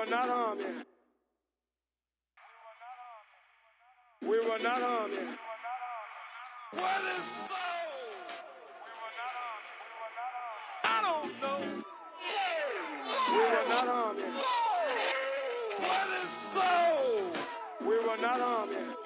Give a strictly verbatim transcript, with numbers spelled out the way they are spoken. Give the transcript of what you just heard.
were not armed yet. We were not armed yet. What is so? I don't know. We were not armed yet. What is so? We were not armed yet.